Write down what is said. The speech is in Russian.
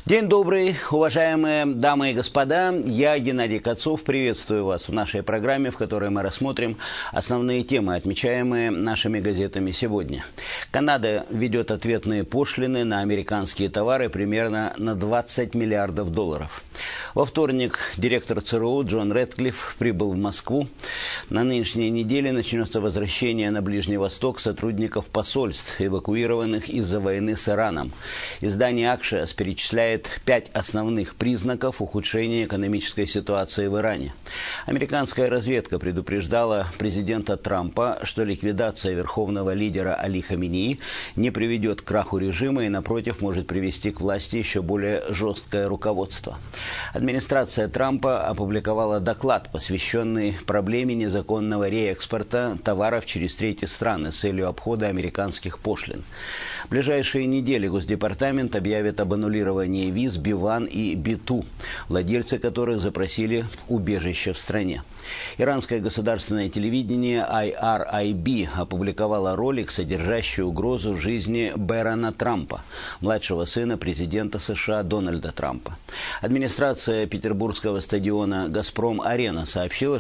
День добрый, уважаемые дамы и господа. Я, Геннадий Кацов, приветствую вас в нашей программе, в которой мы рассмотрим основные темы, отмечаемые нашими газетами сегодня. Канада ведет ответные пошлины на американские товары примерно на 20 миллиардов долларов. Во вторник директор ЦРУ Джон Рэдклифф прибыл в Москву. На нынешней неделе начнется возвращение на Ближний Восток сотрудников посольств, эвакуированных из-за войны с Ираном. Издание «Акшиас» перечисляет 5 основных признаков ухудшения экономической ситуации в Иране. Американская разведка предупреждала президента Трампа, что ликвидация верховного лидера Али Хаминеи не приведет к краху режима и, напротив, может привести к власти еще более жесткое руководство. Администрация Трампа опубликовала доклад, посвященный проблеме незаконного реэкспорта товаров через третьи страны с целью обхода американских пошлин. В ближайшие недели Госдепартамент объявит об аннулировании виз B1 и B2, владельцы которых запросили убежище в стране. Иранское государственное телевидение IRIB опубликовало ролик, содержащий угрозу жизни Бэрона Трампа, младшего сына президента США Дональда Трампа. Администрация петербургского стадиона «Газпром-Арена» сообщила,